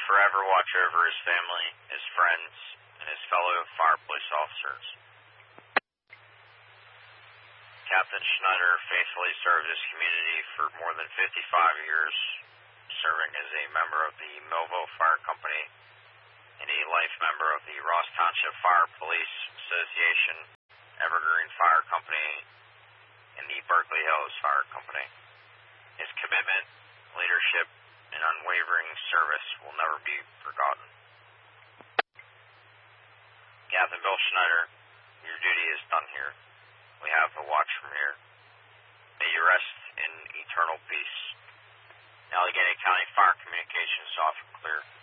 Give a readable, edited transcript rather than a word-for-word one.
forever watch over his family, his friends, and his fellow fire police officers. Captain Schneider faithfully served his community for more than 55 years, serving as a member of the Millville Fire Company and a life member of the Ross Township Fire Police Association, Evergreen Fire Company, and the Berkeley Hills Fire Company. His commitment, leadership, and unwavering service will never be forgotten. Captain Bill Schneider, your duty is done here. We have the watch from here. May you rest in eternal peace. Allegheny County Fire Communications off and clear.